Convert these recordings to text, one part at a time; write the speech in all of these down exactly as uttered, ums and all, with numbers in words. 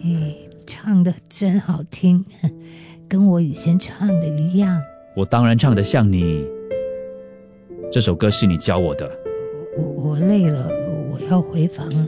嘿，唱得真好听，跟我以前唱的一样。 我当然唱得像你。这首歌是你教我的。 我我累了，我要回房了。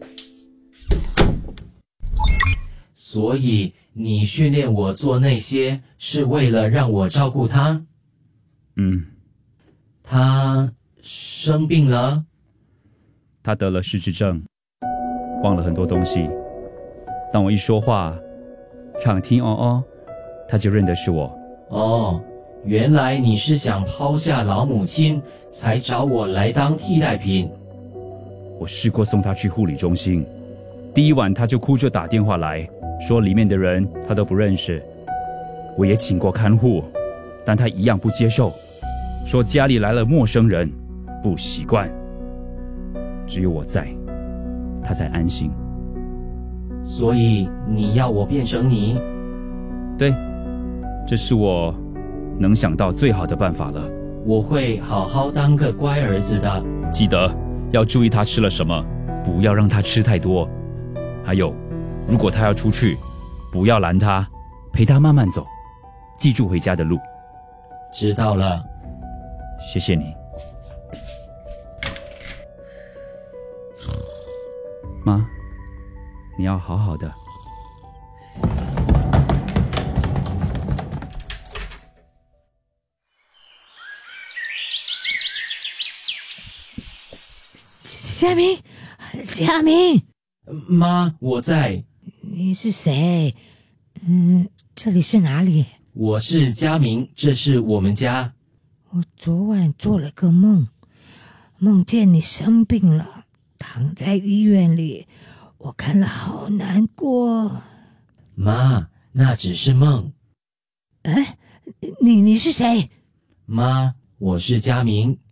所以你训练我做那些，是为了让我照顾他？ 嗯。 他生病了？ 他得了失智症，忘了很多东西。当我一说话，唱听哦哦，他就认得是我。 哦，原来你是想抛下老母亲，才找我来当替代品。 我试过送他去护理中心，第一晚他就哭着打电话来，说里面的人他都不认识。我也请过看护，但他一样不接受，说家里来了陌生人，不习惯。只有我在，他才安心。 所以你要我变成你？ 对，这是我能想到最好的办法了。 我会好好当个乖儿子的。 记得要注意他吃了什么，不要让他吃太多。还有，如果他要出去，不要拦他，陪他慢慢走，记住回家的路。 知道了。 谢谢你。妈，你要好好的。 佳明，佳明， 妈，我在。 你是谁？嗯，这里是哪里？ 我是佳明，这是我们家。 我昨晚做了个梦，梦见你生病了，躺在医院里，我看了好难过。 妈，那只是梦。 哎，你你是谁？ 妈，我是佳明，